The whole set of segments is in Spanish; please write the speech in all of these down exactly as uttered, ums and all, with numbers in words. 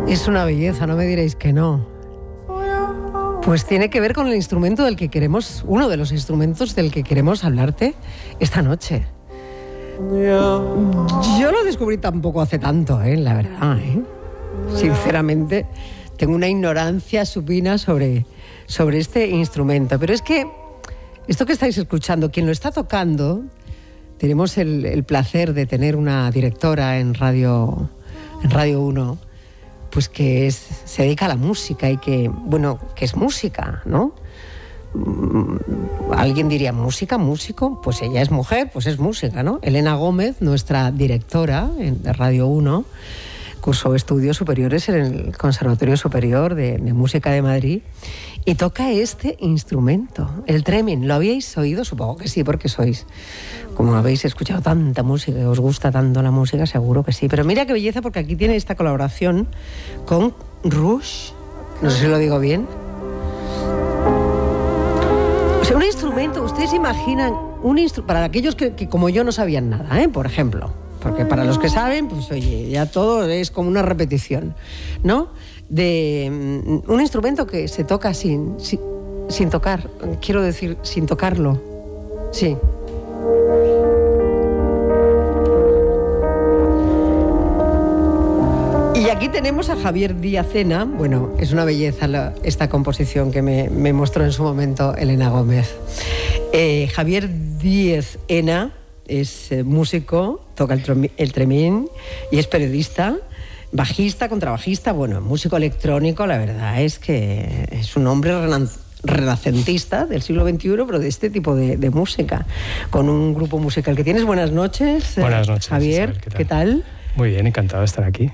Es una belleza, no me diréis que no. Pues tiene que ver con el instrumento del que queremos, uno de los instrumentos del que queremos hablarte esta noche. Yo lo descubrí tampoco hace tanto, ¿eh? La verdad, ¿eh? Sinceramente, tengo una ignorancia supina sobre, sobre este instrumento. Pero es que esto que estáis escuchando, quien lo está tocando, tenemos el, el placer de tener una directora en Radio, en Radio uno, pues que es, se dedica a la música y que, bueno, que es música, ¿no? Alguien diría, ¿música? ¿Músico? Pues ella es mujer, pues es música, ¿no? Elena Gómez, nuestra directora en, de Radio uno, cursó estudios superiores en el Conservatorio Superior de, de Música de Madrid y toca este instrumento, el tremin. ¿Lo habíais oído? Supongo que sí, porque sois, como habéis escuchado tanta música y os gusta tanto la música, seguro que sí. Pero mira qué belleza, porque aquí tiene esta colaboración con Rush, no sé si lo digo bien. O sea, un instrumento, ustedes imaginan un instrumento, para aquellos que, que como yo no sabían nada, ¿eh? Por ejemplo, porque para los que saben, pues oye, ya todo es como una repetición, ¿no? De um, un instrumento que se toca sin, sin, sin tocar, quiero decir, sin tocarlo, sí. Y aquí tenemos a Javier Díaz-Ena. Bueno, es una belleza la, esta composición que me, me mostró en su momento Elena Gómez. Eh, Javier Díaz-Ena es eh, músico, toca el, el tremín y es periodista, bajista, contrabajista, bueno, músico electrónico. La verdad es que es un hombre renan- renacentista del siglo veintiuno, pero de este tipo de, de música, con un grupo musical que tienes. Buenas noches. Buenas noches, Javier. Isabel, ¿qué tal? ¿Qué tal? Muy bien, encantado de estar aquí.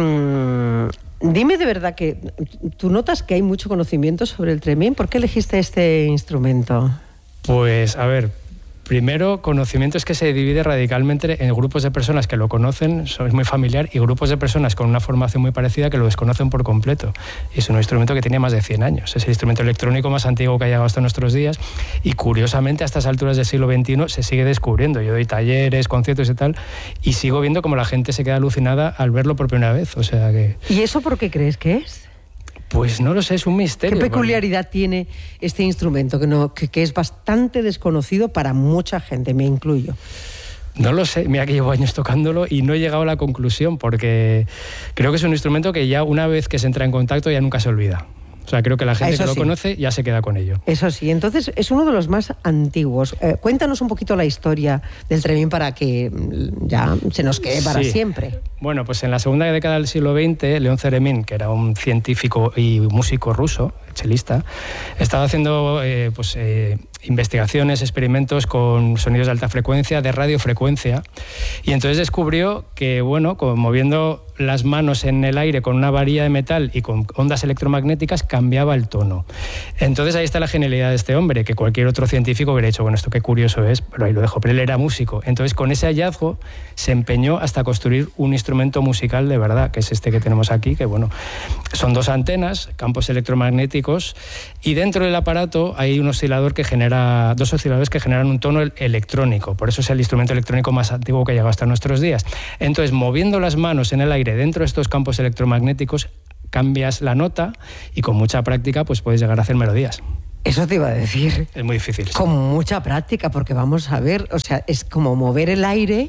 Mm, dime de verdad que tú notas que hay mucho conocimiento sobre el tremín. ¿Por qué elegiste este instrumento? Pues, a ver, primero, conocimiento es que se divide radicalmente en grupos de personas que lo conocen, es muy familiar, y grupos de personas con una formación muy parecida que lo desconocen por completo. Y es un instrumento que tiene más de cien años. Es el instrumento electrónico más antiguo que ha llegado hasta nuestros días y, curiosamente, a estas alturas del siglo veintiuno se sigue descubriendo. Yo doy talleres, conciertos y tal, y sigo viendo cómo la gente se queda alucinada al verlo por primera vez. O sea que... ¿Y eso por qué crees que es? Pues no lo sé, es un misterio. ¿Qué peculiaridad bueno. tiene este instrumento que, no, que, que es bastante desconocido para mucha gente, me incluyo? No lo sé, mira que llevo años tocándolo y no he llegado a la conclusión, porque creo que es un instrumento que ya una vez que se entra en contacto ya nunca se olvida. O sea, creo que la gente Eso que sí. lo conoce ya se queda con ello. Eso sí, entonces es uno de los más antiguos. Eh, cuéntanos un poquito la historia del tremín para que ya se nos quede para sí. siempre. Bueno, pues en la segunda década del siglo veinte, León Theremin, que era un científico y músico ruso, chelista, estaba haciendo eh, pues, eh, investigaciones, experimentos con sonidos de alta frecuencia, de radiofrecuencia, y entonces descubrió que, bueno, como moviendo las manos en el aire con una varilla de metal y con ondas electromagnéticas cambiaba el tono. Entonces ahí está la genialidad de este hombre, que cualquier otro científico hubiera dicho, bueno, esto qué curioso es, pero ahí lo dejo, pero él era músico. Entonces con ese hallazgo se empeñó hasta construir un instrumento musical de verdad, que es este que tenemos aquí, que bueno, son dos antenas, campos electromagnéticos, y dentro del aparato hay un oscilador que genera, dos osciladores que generan un tono electrónico, por eso es el instrumento electrónico más antiguo que ha llegado hasta nuestros días. Entonces, moviendo las manos en el aire dentro de estos campos electromagnéticos, cambias la nota y con mucha práctica pues puedes llegar a hacer melodías. Eso te iba a decir. Es muy difícil. Sí. Con mucha práctica, porque vamos a ver, o sea, es como mover el aire.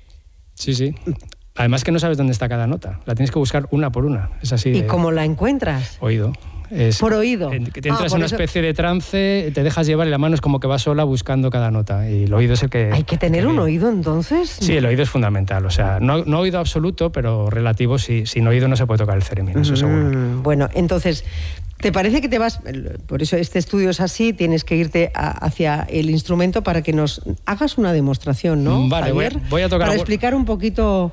Sí, sí. Además que no sabes dónde está cada nota, la tienes que buscar una por una. Es así. ¿Y de... cómo la encuentras? Oído. Es, por oído. Que te entras ah, en una eso... especie de trance, te dejas llevar y la mano es como que va sola buscando cada nota. Y el oído es el que... ¿Hay que tener que... un oído entonces? Sí, el oído es fundamental. O sea, no, no oído absoluto, pero relativo. Si, sin oído no se puede tocar el theremin, eso mm, seguro. Bueno, entonces, ¿te parece que te vas... Por eso este estudio es así, tienes que irte a, hacia el instrumento para que nos hagas una demostración, ¿no, Vale, Javier? Voy, voy a tocar... Para explicar un poquito...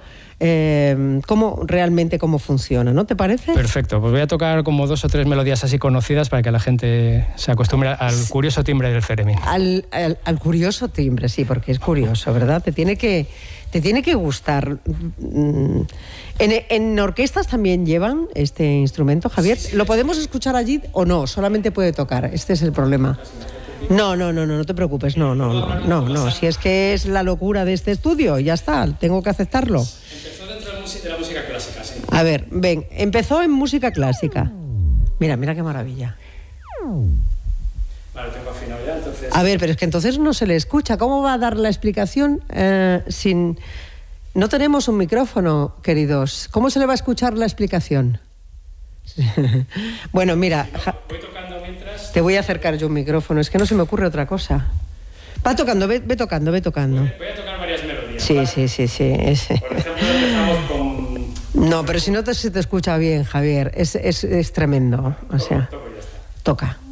Eh, cómo realmente cómo funciona, ¿no te parece? Perfecto, pues voy a tocar como dos o tres melodías así conocidas para que la gente se acostumbre al curioso timbre del theremin. Al, al, al curioso timbre, sí, porque es curioso, ¿verdad? Te tiene que, te tiene que gustar. En, en orquestas también llevan este instrumento, Javier. Sí, sí, ¿lo podemos escuchar allí o no? Solamente puede tocar, este es el problema. No, no, no, no, no te preocupes, no, no, no, no, no, si es que es la locura de este estudio, ya está, tengo que aceptarlo. Empezó dentro de la música clásica. Así. A ver, ven, empezó en música clásica. Mira, mira qué maravilla. Vale, tengo afinado ya, entonces... A ver, pero es que entonces no se le escucha. ¿Cómo va a dar la explicación eh, sin...? No tenemos un micrófono, queridos. ¿Cómo se le va a escuchar la explicación? Bueno, mira... Si no, voy tocando mientras... Te voy a acercar yo un micrófono, es que no se me ocurre otra cosa. Va tocando, ve, ve tocando, ve tocando. Voy, voy a tocar varias melodías. Sí, ¿vale? sí, sí, sí. Es... Por ejemplo, empezamos con... No, pero si no te, se te escucha bien, Javier, es, es, es tremendo. O sea, Toco, toco y ya está. toca.